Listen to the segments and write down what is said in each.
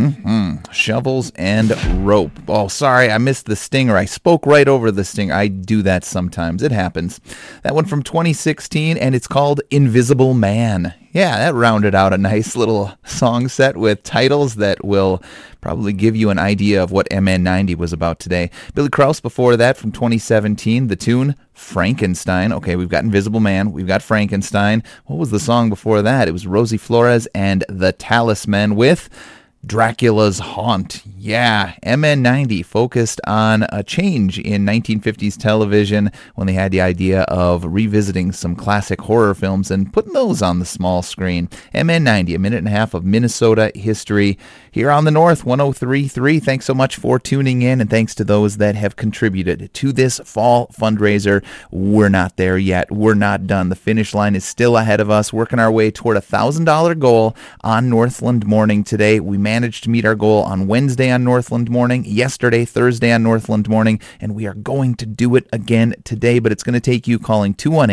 Shovels and rope. Oh, sorry, I missed the stinger. I spoke right over the stinger. I do that sometimes. It happens. That one from 2016, and it's called Invisible Man. Yeah, that rounded out a nice little song set with titles that will probably give you an idea of what MN90 was about today. Billy Krause before that from 2017, the tune Frankenstein. Okay, we've got Invisible Man, we've got Frankenstein. What was the song before that? It was Rosie Flores and the Talisman with Dracula's Haunt. Yeah, MN90 focused on a change in 1950s television when they had the idea of revisiting some classic horror films and putting those on the small screen. MN90, a minute and a half of Minnesota history here on the North 103.3. Thanks so much for tuning in, and thanks to those that have contributed to this fall fundraiser. We're not there yet. We're not done. The finish line is still ahead of us, working our way toward a $1,000 goal on Northland Morning today. We managed to meet our goal on Wednesday on Northland Morning, yesterday, Thursday on Northland Morning, and we are going to do it again today, but it's going to take you calling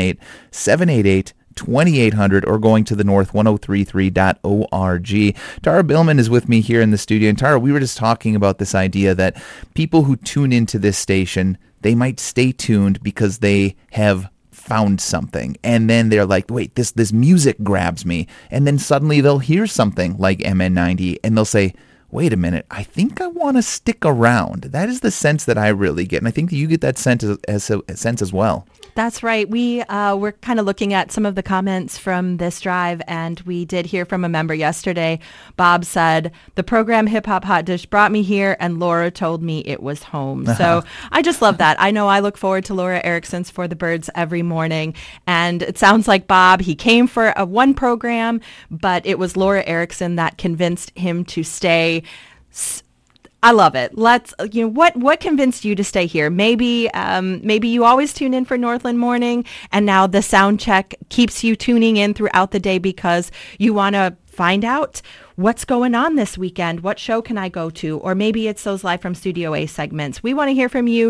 218-788-2800 or going to the north1033.org. Tara Billman is with me here in the studio. And Tara, we were just talking about this idea that people who tune into this station, they might stay tuned because they have found something, and then they're like, wait, this music grabs me, and then suddenly they'll hear something like MN90 and they'll say, wait a minute, I think I want to stick around. That is the sense that I really get, and I think you get that sense as well. That's right. We were kind of looking at some of the comments from this drive, and we did hear from a member yesterday. Bob said, the program Hip Hop Hot Dish brought me here, and Laura told me it was home. So I just love that. I know I look forward to Laura Erickson's For the Birds every morning, and it sounds like Bob, he came for one program, but it was Laura Erickson that convinced him to stay. I love it. What convinced you to stay here? Maybe you always tune in for Northland Morning, and now the sound check keeps you tuning in throughout the day because you want to find out what's going on this weekend. What show can I go to? Or maybe it's those Live from Studio A segments. We want to hear from you,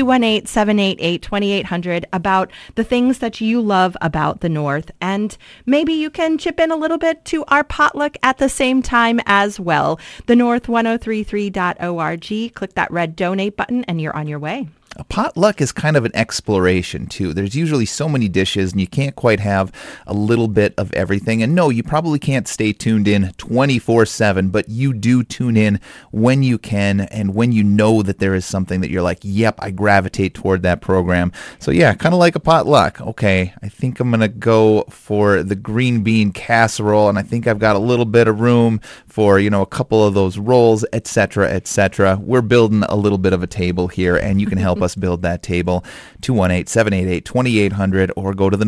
218-788-2800, about the things that you love about the North. And maybe you can chip in a little bit to our potluck at the same time as well. The north1033.org. Click that red donate button and you're on your way. A potluck is kind of an exploration, too. There's usually so many dishes, and you can't quite have a little bit of everything. And no, you probably can't stay tuned in 24/7, but you do tune in when you can and when you know that there is something that you're like, yep, I gravitate toward that program. So yeah, kind of like a potluck. Okay, I think I'm going to go for the green bean casserole, and I think I've got a little bit of room for, a couple of those rolls, etc., etc. We're building a little bit of a table here, and you can help us build that table. 218-788-2800 or go to the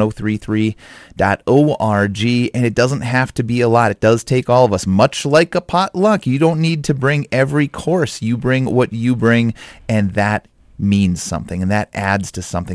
north1033.org. And it doesn't have to be a lot. It does take all of us. Much like a potluck, you don't need to bring every course. You bring what you bring, and that means something, and that adds to something.